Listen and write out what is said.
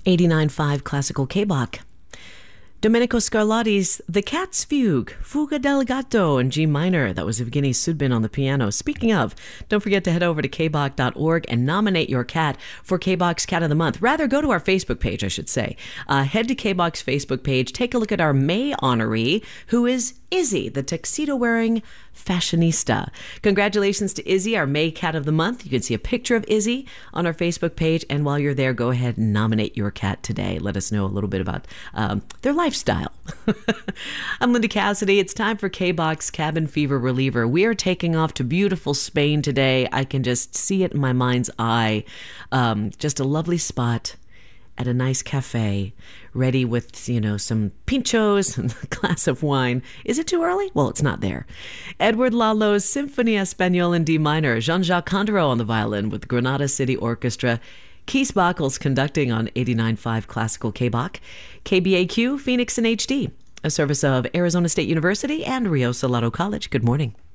89.5 Classical K-Bach. Domenico Scarlatti's The Cat's Fugue, Fuga del Gatto in G minor. That was Evgeny Sudbin on the piano. Speaking of, don't forget to head over to kbach.org and nominate your cat for K-Bach's Cat of the Month. Rather, go to our Facebook page, I should say. Head to K-Bach's Facebook page, take a look at our May honoree, who is Izzy, the tuxedo-wearing fashionista. Congratulations to Izzy, our May Cat of the Month. You can see a picture of Izzy on our Facebook page, and while you're there, go ahead and nominate your cat today. Let us know a little bit about their lifestyle. I'm Linda Cassidy. It's time for K-Bach's Cabin Fever Reliever. We are taking off to beautiful Spain today. I can just see it in my mind's eye. Just a lovely spot at a nice cafe, ready with, some pinchos and a glass of wine. Is it too early? Well, it's not there. Edward Lalo's Symphonie Espagnole in D minor. Jean-Jacques Condorot on the violin with Granada City Orchestra. Kees Bachels conducting on 89.5 Classical K-Bach. KBAQ, Phoenix in HD. A service of Arizona State University and Rio Salado College. Good morning.